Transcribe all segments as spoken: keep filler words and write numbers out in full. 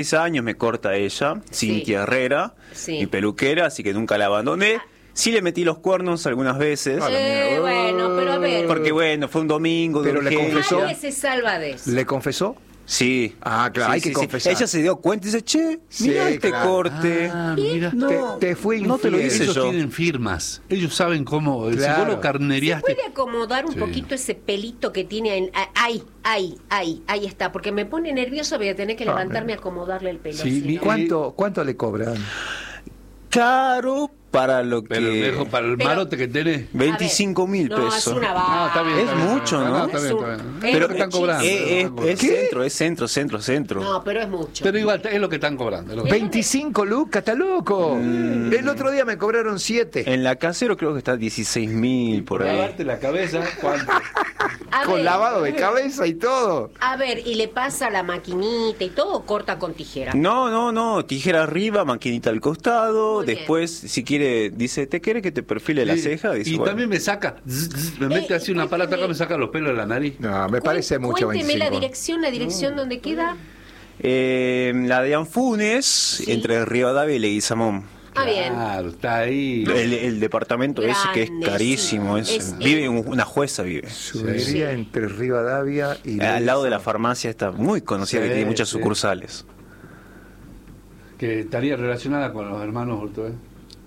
seis años me corta ella, Sí. Cintia Herrera, Sí. mi peluquera, así que nunca la abandoné. Sí le metí los cuernos algunas veces. Eh, bueno, pero a ver. Porque bueno, fue un domingo de Pero le urgencia. confesó. Nadie se salva de eso. ¿Le confesó? Sí. Ah, claro, Sí, hay que sí, sí. confesar. Ella se dio cuenta y dice, che, Sí, mira este claro. corte. Ah, mira. No, Te- te fue no te lo infiel. hice Ellos yo. tienen firmas. Ellos saben cómo. Si Claro. vos lo ¿Se carnereaste. puede acomodar un Sí. poquito ese pelito que tiene en, ah, ahí, ahí, ahí, ahí está? Porque me pone nervioso, voy a tener que levantarme a acomodarle el pelo. Sí, si mi- no. ¿Cuánto, cuánto le cobran? Caro para lo Pero que... dejo para el Pero- marote que tenés. veinticinco mil No, es pesos. una Ah, baja. está bien. Es está bien, mucho, está bien. ¿no? Está bien, está bien. Es un- Es lo Pero que están es- cobrando. Eh, es lo que es, están cobrando. es centro, es centro, centro, centro. No, pero es mucho. Pero igual, es lo que están cobrando. es lo que- veinticinco lucas, está loco. Mm. El otro día me cobraron siete. En la casero creo que está dieciséis mil por Por ahí. lavarte la cabeza, ¿cuánto? A Con ver, lavado de cabeza y todo. A ver, y le pasa la maquinita y todo, o corta con tijera. No, no, no, tijera arriba, maquinita al costado, Muy bien. después si quiere, dice, ¿te quiere que te perfile la Sí. ceja? Dice, y bueno. también me saca, zzz, zzz, me mete Eh, así una palata acá, me saca los pelos de la nariz. No, me parece Cuén- mucho Cuénteme la veinticinco. dirección, la dirección donde queda. Eh, la de Anfunes, Sí. entre Rivadavia y Leguizamón. Ah, bien. Claro, está ahí. El, el departamento ese que es Grande, carísimo, sí. es- Es- vive un- una jueza vive. Subiría Sí. entre Rivadavia y... Al lado de la farmacia está muy conocida, Sí, que tiene muchas sí. sucursales. Que estaría relacionada con los hermanos Hurtado. ¿eh?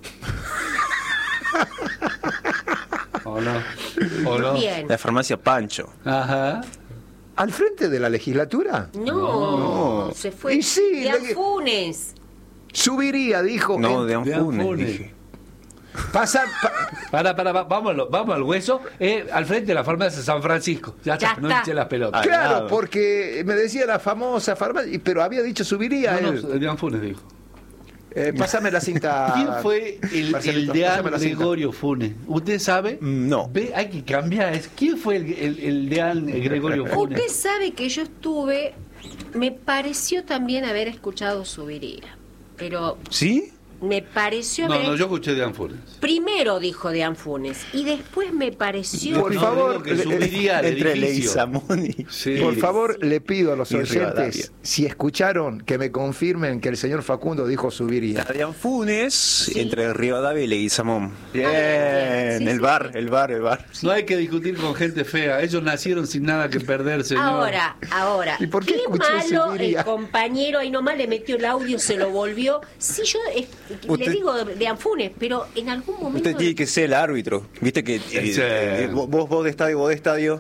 ¿O no? ¿O no? Bien. La farmacia Pancho. Ajá. ¿Al frente de la legislatura? No, se fue. Y sí, de le- Anfunes. Subiría, dijo. No, en- de Anfunes, Anfunes. dije. Pasa, pa- Para, para, va- vamos, al- vamos al hueso. Eh, al frente de la farmacia San Francisco. Ya, Ya está, no está. eché las pelotas. Al claro, lado. porque me decía la famosa farmacia, pero había dicho subiría No, él. no, de Anfunes dijo. Eh, pásame la cinta. ¿Quién fue el, Marcelito, el de pásame la cinta. Gregorio Funes? ¿Usted sabe? No. Ve, hay que cambiar. Es- ¿Quién fue el, el, el deán Gregorio Funes? Usted sabe que yo estuve, me pareció también haber escuchado Subiría, pero ¿Sí? me pareció No, haber... no, yo escuché de Anfunes. Primero dijo de Anfunes y después me pareció... Por No, favor, digo que le- subiría al Entre edificio. Leguizamón y... Sí. Por favor, le pido a los Y Rivadavia. oyentes, si escucharon, que me confirmen que el señor Facundo dijo La subiría. de Anfunes, entre Rivadavia y Leguizamón. Bien, bien. Sí, el sí, bar, sí. el bar, el bar. No hay que discutir con gente fea. Ellos nacieron sin nada que perder, señor. Ahora, ahora, ¿Y por qué escuchó malo Subiría? el compañero ahí nomás le metió el audio, se lo volvió. Sí, yo eh, Usted- le digo de Anfunes, pero en algún momento... Usted tiene que ser el árbitro. Viste que eh, Sí. eh, vos, vos de estadio, vos de estadio.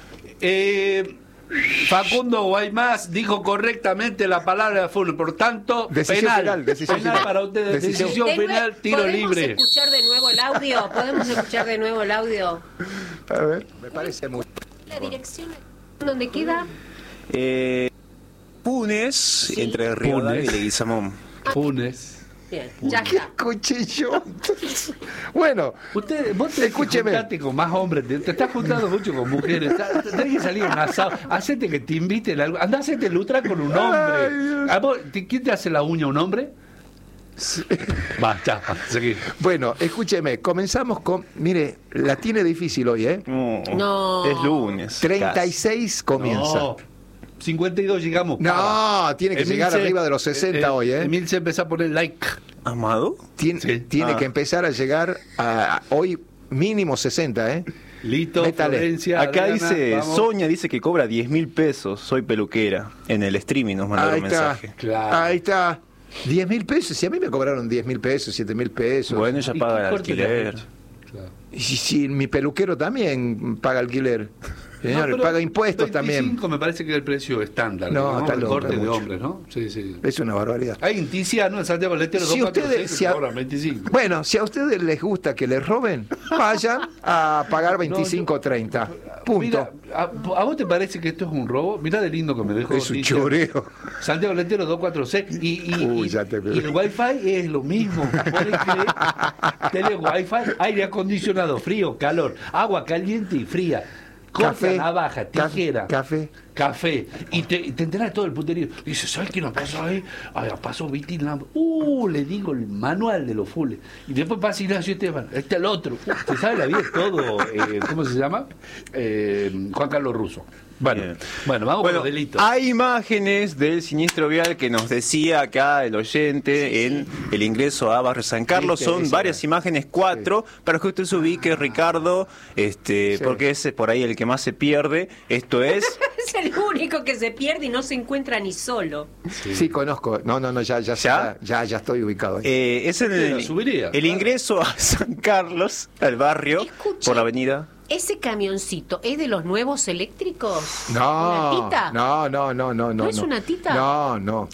Eh, Facundo Guaymás dijo correctamente la palabra de Anfunes. Por tanto, Decisión penal. final, decisión penal final. para ustedes. Decisión- Decisión, De nue- penal, tiro ¿Podemos libre. escuchar de nuevo el audio? ¿Podemos escuchar de nuevo el audio? A ver, me parece muy... La dirección donde queda... Eh, Funes, Sí. entre Rivadavia y Funes. Leguizamón. Funes. Bien, ya ¿Qué está. escuché yo? Bueno, Usted, vos tenés Escúcheme. que juntarte con más hombres, te, te estás juntando mucho con mujeres, está- tenés que salir a un asado, hacete que te inviten a algo, andá a hacerte lutra con un Ay, hombre. Dios. ¿A vos, te- ¿Quién te hace la uña, un hombre? Va, ya, va, seguí. bueno, escúcheme, comenzamos con... Mire, la tiene difícil hoy, ¿eh? No, No. Es lunes. treinta y seis comienza. No, cincuenta y dos llegamos. No, tiene que llegar arriba de los sesenta hoy, ¿eh? Emil se empezó a poner like. ¿Amado? Tiene, Sí. tiene Ah. que empezar a llegar a hoy mínimo sesenta, ¿eh? Lito, Métale. Florencia, Acá Adriana, dice, vamos. Sonia dice que cobra diez mil pesos, soy peluquera. En el streaming nos mandaron Ahí un está. mensaje. Claro. Ahí está. diez mil pesos. Si a mí me cobraron diez mil pesos, siete mil pesos. Bueno, ella ¿Y paga qué el corte le has alquiler. hecho? Claro. Y si, si mi peluquero también paga alquiler. Señor, No, pero paga impuestos también. veinticinco me parece que es el precio estándar. No, digamos, está el loco, corte de mucho. hombres, ¿no? Sí, sí. Es una barbaridad. Hay en Tiziano, en Santiago del Estero, Si dos cuatro ustedes, seis que si a- cobran veinticinco. Bueno, si a ustedes les gusta que les roben, vayan a pagar veinticinco o treinta. Punto. Mira, ¿a, a vos te parece que esto es un robo? Mira de lindo que me dejó. Es un Tiziano. choreo. Santiago del Estero dos cuatro seis. Y, y, Uy, y- ya te veo. y el wifi es lo mismo. Podés creer. Tenés wifi, aire acondicionado, frío, calor, agua caliente y fría. Corta, Café, navaja, ca- tijera, café. café. Y te, y te enterás de todo el puterío. Y dices, ¿sabes qué nos pasó ahí? Ay, pasó Vitín Lambo. Uh, le digo el manual de los fulles. Y después pasa Ignacio Esteban. Este el otro. Uh, se sabe la vida todo. Eh, ¿Cómo se llama? Eh, Juan Carlos Russo. Bueno, Bien. Bueno, vamos Bueno, con los delitos. hay imágenes del siniestro vial que nos decía acá el oyente en el ingreso a Barrio San Carlos. Viste, Son esa varias era. imágenes, cuatro, para que usted se ubique, Ricardo, este, Sí. porque es por ahí el que más se pierde. Esto es... Es el único que se pierde y no se encuentra ni solo. sí, conozco. No, no, no, ya, ya, ¿Ya? ya, ya estoy ubicado ahí. eh, es en Sí, el, la subiría, el claro. ingreso a San Carlos, al barrio, Escuche. por la avenida. ¿Ese camioncito es de los nuevos eléctricos? No, ¿Una tita? no, no, no, no, no. ¿No es una tita? No, no.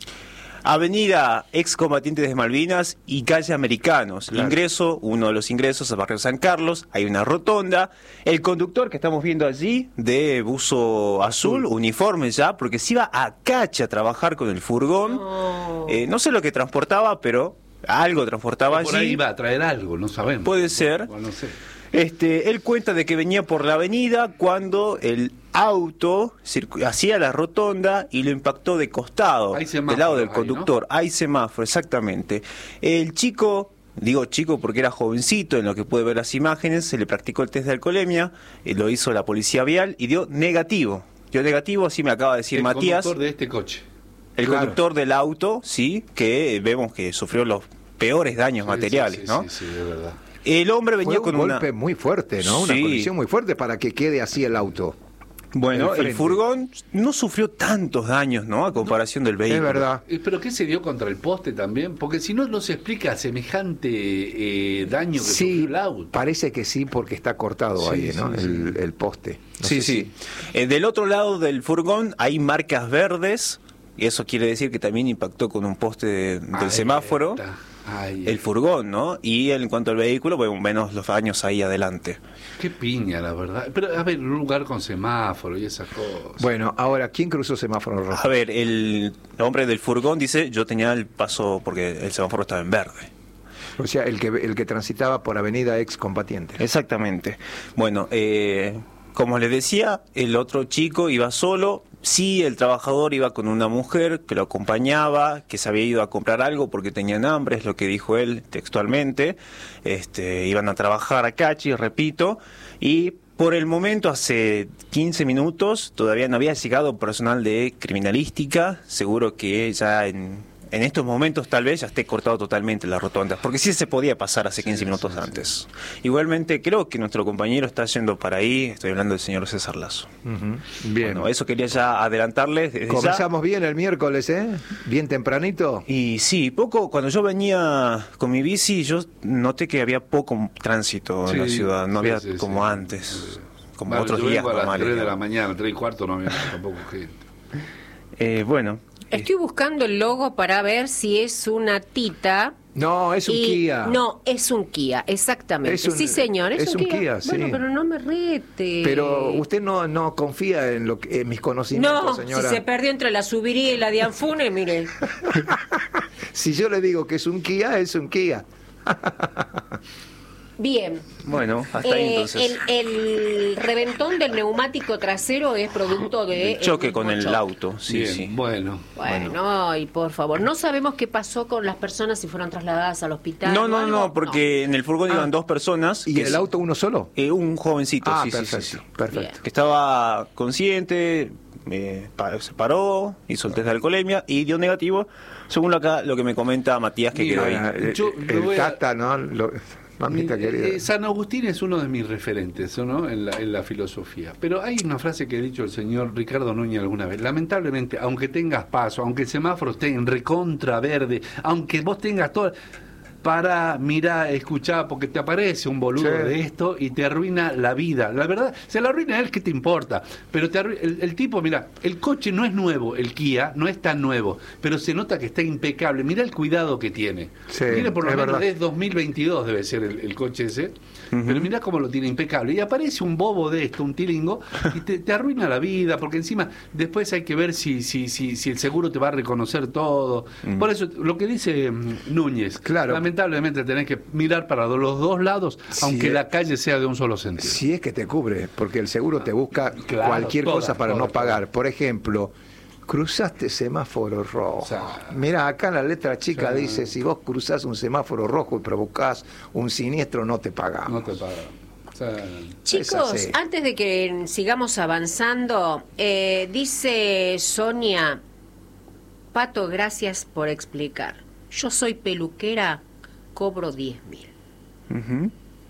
Avenida Excombatientes de Malvinas y calle Americanos. Claro. Ingreso, uno de los ingresos a Barrio San Carlos. Hay una rotonda. El conductor que estamos viendo allí, de buzo azul, uniforme ya, porque se iba a Cacha a trabajar con el furgón. No. Eh, no sé lo que transportaba, pero algo transportaba Por allí. ahí va a traer algo, no sabemos. Puede ser. Bueno, no sé. Este, él cuenta de que venía por la avenida cuando el auto circu- hacía la rotonda y lo impactó de costado, Hay del semáforos lado del ahí, conductor. Hay semáforo, exactamente. El chico, digo chico porque era jovencito, en lo que pude ver las imágenes, se le practicó el test de alcoholemia, eh, lo hizo la policía vial y dio negativo. Dio negativo, así me acaba de decir El Matías. conductor de este coche. El Claro. conductor del auto, sí, que vemos que sufrió los peores daños Sí, materiales, sí, ¿no? Sí, sí, es verdad. El hombre venía Fue un con golpe una... muy fuerte, ¿no? Una Sí. colisión muy fuerte para que quede así el auto. Bueno, el el frente. furgón no sufrió tantos daños, ¿no? A comparación del vehículo. Es verdad. Eh, ¿Pero qué se dio contra el poste también? Porque si no, no se explica semejante eh, daño que Sí, sufrió el auto. parece que sí, porque está cortado Sí, ahí, sí, ¿no? sí. El, el poste. No Sí, sé sí. si- Eh, del otro lado del furgón hay marcas verdes. Y eso quiere decir que también impactó con un poste de- del Ahí semáforo. está. Ahí El está. furgón, ¿no? Y en cuanto al vehículo, bueno, menos los daños ahí adelante. Qué piña, la verdad. Pero, a ver, un lugar con semáforo y esas cosas. Bueno, ahora, ¿quién cruzó semáforo rojo? A ver, el hombre del furgón dice, yo tenía el paso porque el semáforo estaba en verde. O sea, el que, el que transitaba por avenida Excombatientes. Exactamente. Bueno, eh, como les decía, el otro chico iba solo. Sí, el trabajador iba con una mujer que lo acompañaba, que se había ido a comprar algo porque tenían hambre, es lo que dijo él textualmente. Este, iban a trabajar a Cachi, repito, y por el momento, hace quince minutos, todavía no había llegado personal de criminalística. Seguro que ya en, en estos momentos tal vez ya esté cortado totalmente la rotonda, porque sí se podía pasar hace quince minutos antes. Igualmente creo que nuestro compañero está yendo para ahí, estoy hablando del señor César Lazo. Ujú. Bien. Bueno, eso quería ya adelantarles desde ya. Comenzamos bien el miércoles, ¿eh? Bien tempranito. Y sí, poco, cuando yo venía con mi bici, yo noté que había poco tránsito en la Sí, ciudad, no sí, había sí, como sí. antes, como Bueno, otros yo días vengo a las normales. tres de la digamos. mañana, tres y cuarto no había tampoco gente. Eh, bueno, Estoy buscando el logo para ver si es una tita. No, es un y- Kia. No, es un Kia, exactamente. Es un- sí, señor, es, es un Kia, sí. Bueno, pero no me rete. Pero usted no, no confía en, lo que, en mis conocimientos, No, señora. si se perdió entre la Subiría y la de Anfune, mire. Si yo le digo que es un Kia, es un Kia. Bien. bueno, hasta ahí Eh, entonces. el, el reventón del neumático trasero es producto de... El choque el con mismo el choque. auto, sí, Bien, sí. bueno. Bueno, y por favor, no sabemos qué pasó con las personas si fueron trasladadas al hospital. No, o no, algo. no, porque en el furgón Ah. iban dos personas. ¿Y que el es- auto uno solo? eh, un jovencito, Ah, sí, sí, sí, perfecto, sí. perfecto. Que estaba consciente, eh, pa- se paró, hizo el test de alcoholemia y dio negativo, según lo, acá, lo que me comenta Matías, que Mira, quedó ahí. Ah, eh, Yo el lo voy a- Tata, ¿no? Lo- mamita Eh, querida. eh, San Agustín es uno de mis referentes, ¿no? en, la, en la filosofía. Pero hay una frase que ha dicho el señor Ricardo Núñez alguna vez. Lamentablemente, aunque tengas paso, aunque el semáforo esté en recontra verde, aunque vos tengas todo... Para, mira, escuchá, porque te aparece un boludo Sí. de esto y te arruina la vida. La verdad, se la arruina a él, ¿qué te importa? Pero te arru- el, el tipo, mira, el coche no es nuevo, el Kia no es tan nuevo, pero se nota que está impecable. Mira el cuidado que tiene. Sí, Tiene por lo es menos verdad. es dos mil veintidós debe ser el, el coche ese, pero mirá cómo lo tiene impecable. Y aparece un bobo de esto, un tilingo, y te, te arruina la vida, porque encima después hay que ver si, si, si, si el seguro te va a reconocer todo. Por eso, lo que dice mm, Núñez, Claro. lamentablemente tenés que mirar para los dos lados, Sí, aunque eh. la calle sea de un solo sentido. Si es que te cubre, porque el seguro te busca Claro, cualquier todas, cosa para todas, no pagar. Por ejemplo, cruzaste semáforo rojo. O sea, Mira, acá en la letra chica o sea, dice, si vos cruzás un semáforo rojo y provocás un siniestro, no te pagamos. No te paga. O sea, Chicos, así. antes de que sigamos avanzando, eh, dice Sonia, Pato, gracias por explicar. Yo soy peluquera, cobro diez mil. Ujú.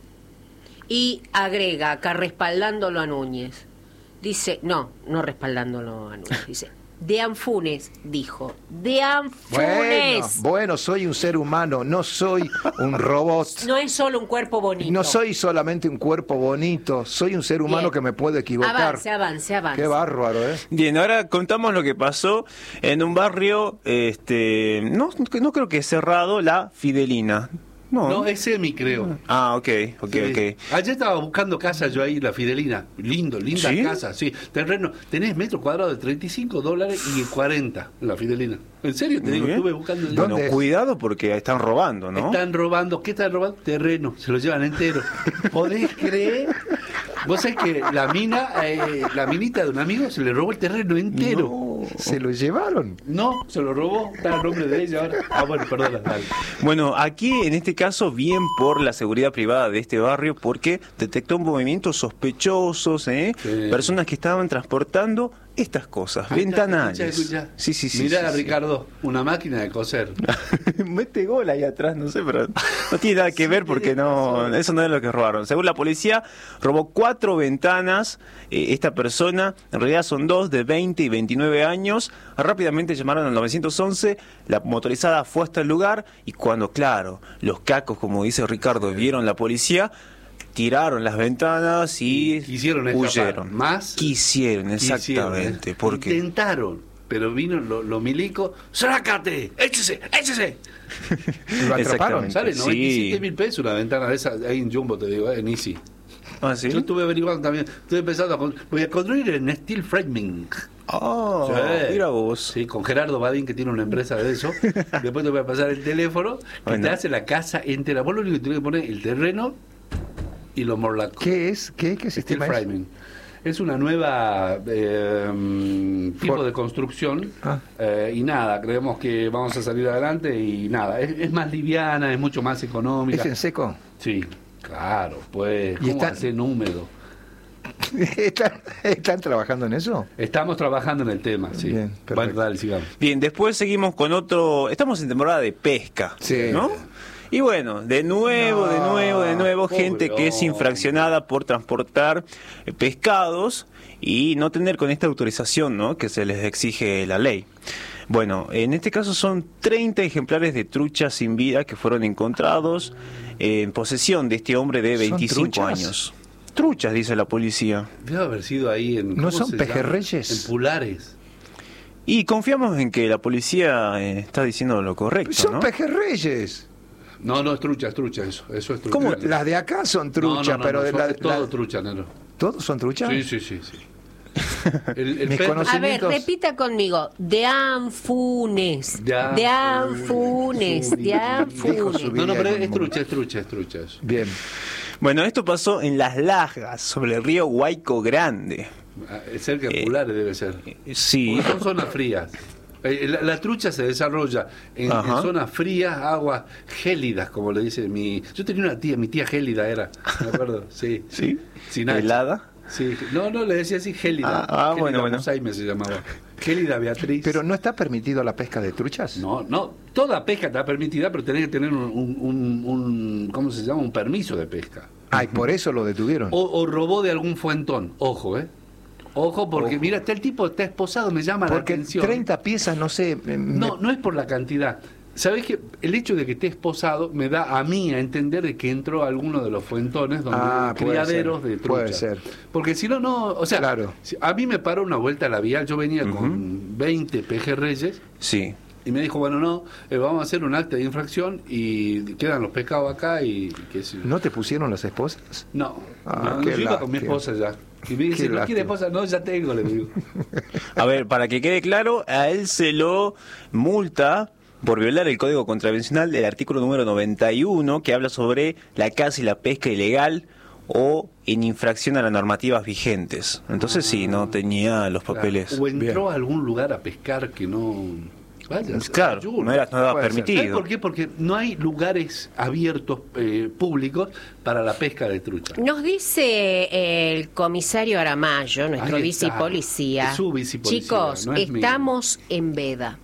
Y agrega, acá respaldándolo a Núñez. Dice, no, no respaldándolo a Núñez, dice, de Anfunes, dijo, de Bueno, Anfunes. bueno, soy un ser humano, no soy un robot. No es solo un cuerpo bonito. No soy solamente un cuerpo bonito, soy un ser humano Bien. que me puedo equivocar. Avance, avance, avance. Qué bárbaro, ¿eh? Bien, ahora contamos lo que pasó en un barrio, este, no, no creo que cerrado, La Fidelina. No, no, es semi, creo. Ah, ok, ok, Sí. ok. Ayer estaba buscando casa yo ahí, La Fidelina. Lindo, linda ¿Sí? casa, sí. Terreno. Tenés metro cuadrado de treinta y cinco dólares y cuarenta, La Fidelina. En serio, te Muy digo, bien. estuve buscando. el- ¿Dónde Bueno, es? cuidado porque están robando, ¿no? Están robando, ¿qué están robando? Terreno, se lo llevan entero. ¿Podés creer? Vos sabés que la mina, eh, la minita de un amigo se le robó el terreno entero. No. ¿Se lo llevaron? No, se lo robó, está el nombre de ella ahora. Ah, bueno, perdona, dale. Bueno, aquí en este caso bien por la seguridad privada de este barrio porque detectó movimientos sospechosos, ¿eh? Sí. Personas que estaban transportando estas cosas, Ahí está, ventanales. escucha, escucha. Sí, sí, sí. Mirá, sí, sí. Ricardo, una máquina de coser. Mete gol ahí atrás, no sé, pero no tiene nada que ver porque no, eso no es lo que robaron. Según la policía, robó cuatro ventanas. Eh, esta persona, en realidad son dos, de veinte y veintinueve años. Rápidamente llamaron al nueve once, la motorizada fue hasta el lugar y cuando, claro, los cacos, como dice Ricardo, vieron la policía, tiraron las ventanas y Quisieron escapar. huyeron. Más Quisieron, exactamente. Quisieron, ¿eh? Porque Intentaron, pero vino lo, lo milico. ¡Sácate! ¡Échese! ¡Échese! ¿Lo atraparon? Exactamente. Sale Sí. noventa y siete mil pesos una ventana de esa ahí en Jumbo, te digo, eh, en Easy. ¿Ah, sí? Yo estuve averiguando también. Estuve pensando, con- voy a construir en steel framing. Oh, Sí. mira vos. Sí, con Gerardo Badín, que tiene una empresa de eso. Después te voy a pasar el teléfono, que Bueno. te hace la casa entera. Vos lo único que tienes que poner el terreno y los morlacos. ¿Qué es? ¿Qué, qué Steel sistema es? framing. Es una nueva eh, mm, tipo For- de construcción Ah. eh, y nada, creemos que vamos a salir adelante y nada, es, es más liviana, es mucho más económica. ¿Es en seco? Sí, claro, pues, ¿Y ¿cómo está- hacer en húmedo? ¿Están, están trabajando en eso? Estamos trabajando en el tema, sí. Bien, perfecto. Bueno, dale, sigamos. Bien, después seguimos con otro. Estamos en temporada de pesca, Sí. ¿no? Y bueno, de nuevo, de No, nuevo, de nuevo, pobre gente que es hombre. infraccionada por transportar eh, pescados y no tener con esta autorización, ¿no? Que se les exige la ley. Bueno, en este caso son treinta ejemplares de truchas sin vida que fueron encontrados en posesión de este hombre de ¿Son veinticinco truchas? años. Truchas, dice la policía. Debe haber sido ahí en... ¿No ¿cómo son se llama? pejerreyes? En Pulares. Y confiamos en que la policía eh, está diciendo lo correcto, Son ¿no? pejerreyes. No, no, es trucha, es trucha eso. Eso es trucha. ¿Cómo? Las de acá son No, truchas, no, no, pero no, de son- la- es todo la- trucha, Nero. ¿todos son truchas? Sí, sí, sí, sí. El, el Mis perro- conocimientos- A ver, repita conmigo. De Anfunes. De De Anfunes. De Dijo Anfunes. su- No, no, pero es Bien. trucha, es trucha, es trucha eso. Bien. Bueno, esto pasó en Las Lajas, sobre el río Huayco Grande. Ah, cerca de Eh, Pulares debe ser. Sí. Porque son zonas frías. Eh, La, la trucha se desarrolla en, en Ajá. zonas frías, aguas gélidas, como le dice mi... Yo tenía una tía, mi tía gélida era, me acuerdo, sí. ¿Sí? Sin H. ¿Helada? Sí, no, no, le decía así, gélida. Ah, ah, Gélida bueno, bueno. Mosaime se llamaba. Gélida Beatriz. ¿Pero no está permitido la pesca de truchas? No, no, toda pesca está permitida, pero tenés que tener un, un, un- un- ¿cómo se llama? Un permiso de pesca. Ay, por eso lo detuvieron. O, o robó de algún fuentón, ojo, ¿eh? Ojo, porque Ojo. mira, está el tipo está esposado, me llama Porque la atención. treinta piezas, no sé. me- No, me- no es por la cantidad. ¿Sabés que el hecho de que esté esposado me da a mí a entender de que entró a alguno de los fuentones donde Ah, hay puede criaderos ser, de puede trucha? ser. Porque si no, no. O sea, Claro. si- a mí me paró una vuelta labial. Yo venía Ujú. con veinte pejerreyes Sí. y me dijo, bueno, no, eh, vamos a hacer un acta de infracción y quedan los pescados acá y. qué sé yo. ¿No te pusieron las esposas? No, Ah, no, qué yo iba con mi lástima. esposa ya. Y me dice, Qué ¿no lástima. quiere esposa? No, ya tengo, le digo. A ver, para que quede claro, a él se lo multa por violar el Código Contravencional del artículo número noventa y uno, que habla sobre la caza y la pesca ilegal o en infracción a las normativas vigentes. Entonces sí, no tenía los papeles. O entró Bien. a algún lugar a pescar que no. Vaya, Claro, ayuda. no era, no era Puede ser. ¿Sabes permitido. por qué? Porque no hay lugares abiertos eh, públicos para la pesca de trucha. Nos dice el comisario Aramayo, nuestro Ahí está. bicipolicía. Es su bicipolicía, Chicos, no es mío. estamos en veda.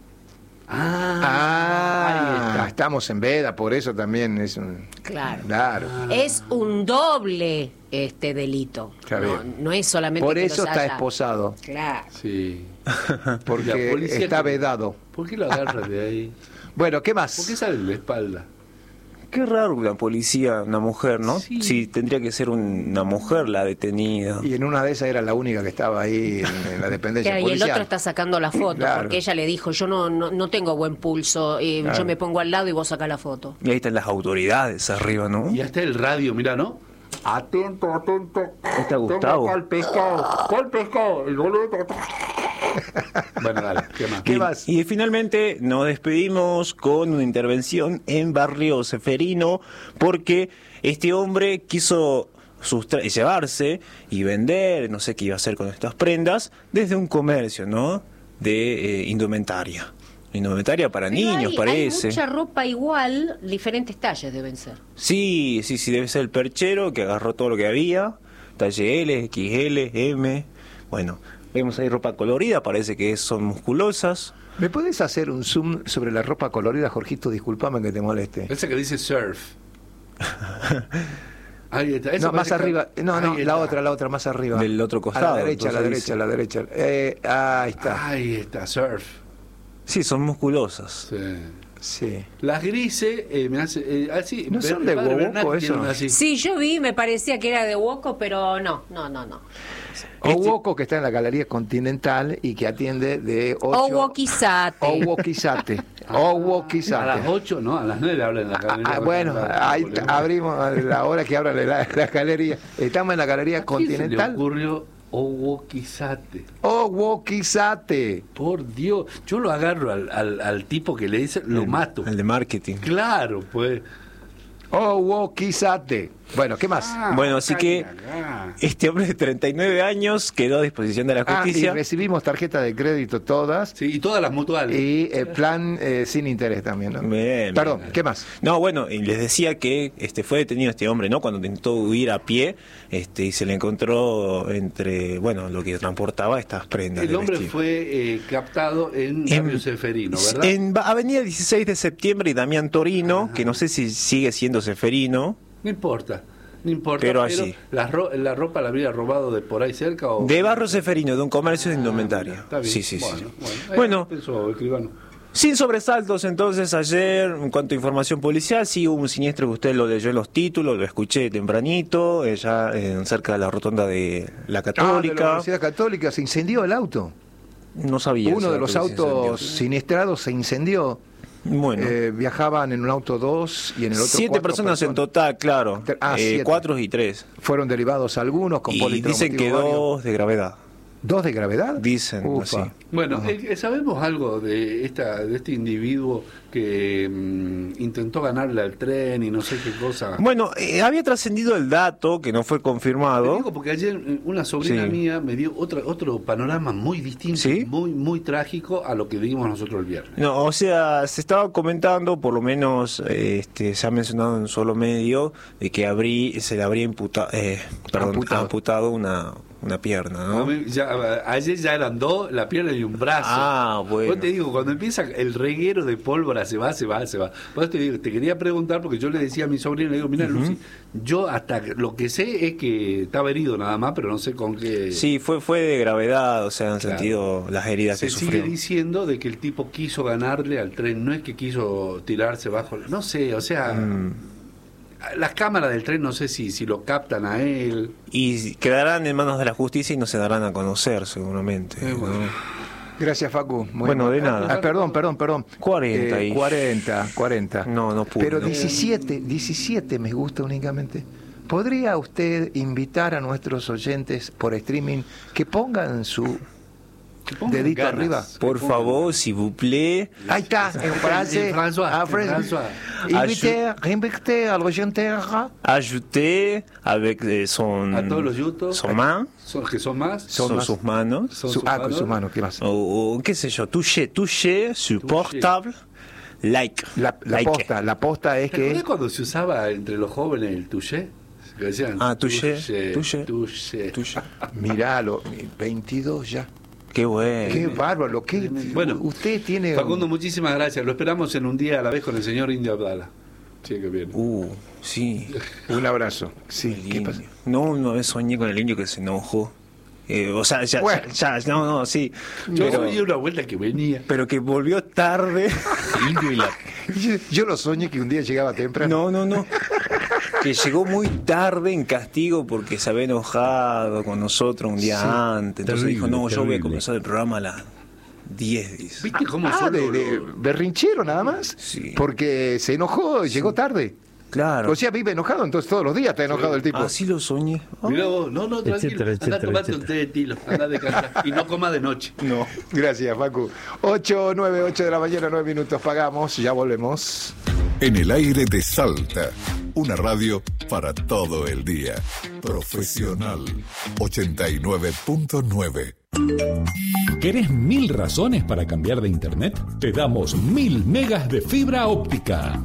Ah, ahí Ah, está. estamos en veda, por eso también es un... Claro. Claro. Es un doble este delito. Está No, bien. no es solamente Por que eso los está haya- esposado, Claro. Sí. porque La policía está que- vedado. ¿Por qué lo agarra de ahí? Bueno, ¿qué más? ¿Por qué sale de la espalda? Qué raro una policía, una mujer, ¿no? Sí. Sí, tendría que ser un- una mujer la detenida. Y en una de esas era la única que estaba ahí en, en la dependencia Claro, y el policial. otro está sacando la foto, Claro. porque ella le dijo, yo no no, no tengo buen pulso, eh, Claro. yo me pongo al lado y vos sacás la foto. Y ahí están las autoridades arriba, ¿no? Y hasta el radio, mira, ¿no? Atento, atento. Ahí está Gustavo. ¿Cuál pescado? ¿Cuál pescado? El boleto. Bueno, dale, ¿qué más? ¿Qué y, más? y finalmente nos despedimos con una intervención en Barrio Ceferino porque este hombre quiso sustra- llevarse y vender, no sé qué iba a hacer con estas prendas, desde un comercio, ¿no? De eh, indumentaria. Indumentaria para Pero niños, hay, parece. hay mucha ropa igual, diferentes talles deben ser. Sí, sí, sí, debe ser el perchero que agarró todo lo que había. Talle L, X L, M. Bueno, vemos ahí ropa colorida, parece que son musculosas. ¿Me puedes hacer un zoom sobre la ropa colorida, Jorgito? Disculpame que te moleste. Esa que dice surf. Ahí está. Esa No, más parece que- arriba. No, no, Ahí la está. otra, la otra, más arriba. Del otro costado, A la derecha, a la entonces derecha, a la derecha. Eh, ahí está. Ahí está, surf. Sí, son musculosas. Sí. Sí. Las grises, eh, me hace, eh, así, ¿No son de padre Wowoco Bernat tiene eso? una así. Sí, yo vi, me parecía que era de Woco, pero no, no, no, no. Owoco, que está en la Galería Continental y que atiende de ocho... Owokizate. Owokizate. A las Owokizate. ocho, ¿no? A las nueve hablan en la Ah, galería. ah, bueno, ahí t- abrimos a la hora que abra la, la galería. Estamos en la Galería ¿A quién se le Continental. ocurrió Owokizate? Owokizate. Por Dios, yo lo agarro al, al, al tipo que le dice, lo mato. El de marketing. Claro, pues. Owokizate. Bueno, ¿qué más? Ah, Bueno, así que acá. este hombre de treinta y nueve años quedó a disposición de la Ah, y justicia. recibimos tarjeta de crédito todas Sí, y todas las mutuales. y eh, plan eh, sin interés también, ¿no? Bien, Perdón, bien. ¿qué más? No, bueno, y les decía que este fue detenido este hombre, ¿no? Cuando intentó huir a pie, este, y se le encontró entre, bueno, lo que transportaba estas prendas. El de hombre vestir. fue eh, captado en En- Barrio Ceferino, ¿verdad? En Ba- Avenida dieciséis de septiembre y Damián Torino, que no sé si sigue siendo Ceferino, No importa, no importa. Pero allí. La, ro- la ropa la habría robado de por ahí cerca o... de Barrio Ceferino, de un comercio de indumentaria. Ah, Está bien. Sí, sí, sí. Bueno, bueno. Bueno, Eh, eso, escribano. sin sobresaltos, entonces, ayer, en cuanto a información policial, sí hubo un siniestro que usted lo leyó en los títulos, lo escuché tempranito, eh, ya eh, cerca de la rotonda de la Ah, de la Católica. Universidad Católica se incendió el auto. No sabía. Uno ese de los dato que se autos incendió. siniestrados se incendió. Bueno, Eh, viajaban en un auto dos y en el otro siete cuatro personas en total, claro. Ah, Eh, siete. cuatro y tres. Fueron derivados algunos con Y dicen que politraumativo vario. dos de gravedad. ¿Dos de gravedad? Dicen Ufa. así. Bueno, Ajá. eh, ¿sabemos algo de esta de este individuo que mm, intentó ganarle al tren y no sé qué cosa? Bueno, eh, había trascendido el dato que no fue Te confirmado. digo porque ayer eh, una sobrina Sí. mía me dio otra, otro panorama muy distinto, ¿Sí? muy muy trágico a lo que vimos nosotros el viernes. No, o sea, se estaba comentando, por lo menos eh, este, se ha mencionado en un solo medio, de que habrí, se le habría imputa, eh, perdón, Amputado. amputado, una, una pierna, A ¿no? mí ya, a- ayer ya eran dos, la pierna y un brazo. Ah, bueno. Yo te digo, cuando empieza el reguero de pólvora, se va, se va, se va. Por eso te digo, te quería preguntar, porque yo le decía a mi sobrina, le digo, mira, Lucy, yo hasta lo que sé es que estaba herido nada más, pero no sé con qué... Sí, fue, fue de gravedad, o sea, han Claro. sentido las heridas Se que sigue sufrió. diciendo de que el tipo quiso ganarle al tren, no es que quiso tirarse bajo, no sé, o sea, Mm. las cámaras del tren no sé si, si lo captan a él. Y quedarán en manos de la justicia y no se darán a conocer, seguramente. Eh, ¿no? bueno. Gracias, Facu. Muy Bueno, bien. de nada. Ah, perdón, perdón, perdón. cuarenta y- cuarenta, cuarenta. No, no pude. Pero no. diecisiete, diecisiete me gusta únicamente. ¿Podría usted invitar a nuestros oyentes por streaming que pongan su Que pongan Dedito ganas, arriba. que Por pongan- favor, s'il vous plaît. Ahí está, en francés. En François, Ah, en François. Invité, invité al oyente. Ajouter avec eh, son, A todos los yutos. son main, Son, que son más. Son son más- sus manos, Son Su, sus ah, con manos. su mano, ¿qué más? o, o qué sé yo, toucher, toucher, su portable, like. La, la like. posta, la posta es ¿Te acuerdas que. cuando se usaba entre los jóvenes el touché? Que decían, Ah, touché, touché. touché. Toucher. Miralo, veintidós ya. Qué bueno. Qué bárbaro, qué. Bueno, usted tiene. Facundo, muchísimas gracias. Lo esperamos en un día a la vez con el señor Indio Abdala. Sí, que viene. Uh, sí. Un abrazo. Sí, El ¿qué indio. pasa? No, una vez soñé con el indio que se enojó. Eh, o sea, ya, Bueno. ya, ya, no, no, sí. Yo Pero, oí una vuelta que venía. pero que volvió tarde. El indio y la... Yo, yo lo soñé que un día llegaba temprano. No, no, no. Que llegó muy tarde en castigo porque se había enojado con nosotros un día Sí. antes. Entonces Terrible, dijo, no, yo voy a terrible. comenzar el programa a las diez, dice. ¿Viste cómo Ah, son de, los- de berrinchero nada más. Sí. Porque se enojó y llegó tarde. Claro. O sea, vive enojado, entonces todos los días está enojado el tipo. Así lo soñé. Ah, Mirá vos, no, no, tranquilo. Etcétera, Anda, etcétera, tomate un etcétera. té de tilo, anda de casa. Y no coma de noche. no. Gracias, Facu. ocho, nueve, ocho de la mañana, nueve minutos. Pagamos, ya volvemos. En el aire de Salta, una radio para todo el día. Profesional ochenta y nueve punto nueve. ¿Querés mil razones para cambiar de internet? Te damos mil megas de fibra óptica.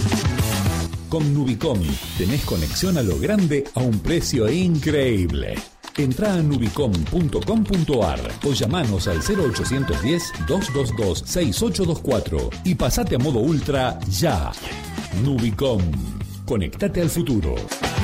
Con Nubicom tenés conexión a lo grande a un precio increíble. Entrá a nubicom punto com punto ar o llamanos al cero ochocientos diez, doscientos veintidós, sesenta y ocho veinticuatro y pasate a modo ultra ya. Nubicom. Conectate al futuro.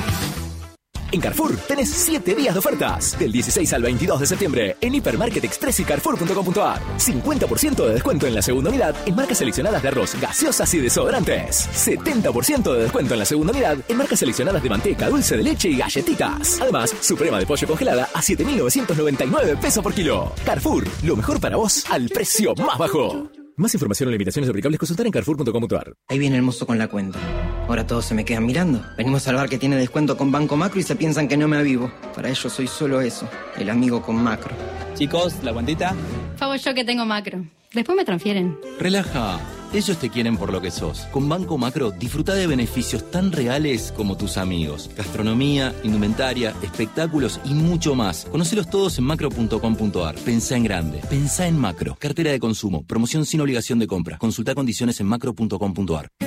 En Carrefour tenés siete días de ofertas. Del dieciséis al veintidós de septiembre en Hipermarket Express y carrefour punto com punto ar. cincuenta por ciento de descuento en la segunda unidad en marcas seleccionadas de arroz, gaseosas y desodorantes. setenta por ciento de descuento en la segunda unidad en marcas seleccionadas de manteca, dulce de leche y galletitas. Además, suprema de pollo congelada a siete mil novecientos noventa y nueve pesos por kilo. Carrefour, lo mejor para vos al precio más bajo. Más información o limitaciones aplicables consultar en carrefour punto com punto ar. Ahí viene el mozo con la cuenta. Ahora todos se me quedan mirando. Venimos al bar que tiene descuento con Banco Macro y se piensan que no me avivo. Para ellos soy solo eso, el amigo con Macro. Chicos, la cuentita. Favo yo que tengo Macro. Después me transfieren. Relaja. Ellos te quieren por lo que sos. Con Banco Macro disfruta de beneficios tan reales como tus amigos. Gastronomía, indumentaria, espectáculos y mucho más. Conócelos todos en macro punto com punto ar. Pensá en grande. Pensá en Macro. Cartera de consumo. Promoción sin obligación de compra. Consulta condiciones en macro punto com punto ar.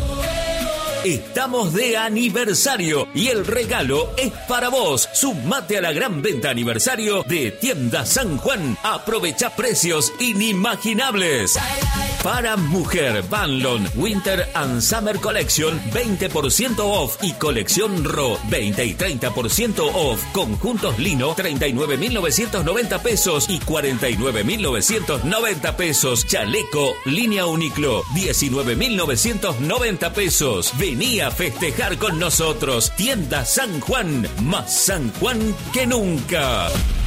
Estamos de aniversario y el regalo es para vos. Sumate a la gran venta aniversario de Tienda San Juan. Aprovecha precios inimaginables. Para mujer, Vanlon, Winter and Summer Collection, veinte por ciento off y colección Ro, veinte y treinta por ciento off. Conjuntos Lino, treinta y nueve mil novecientos noventa pesos y cuarenta y nueve mil novecientos noventa pesos. Chaleco, línea Uniclo, diecinueve mil novecientos noventa pesos. Vení a festejar con nosotros. Tienda San Juan, más San Juan que nunca.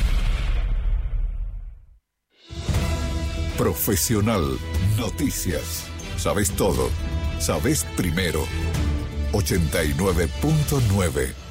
Profesional Noticias. Sabes todo. Sabes primero. ochenta y nueve punto nueve.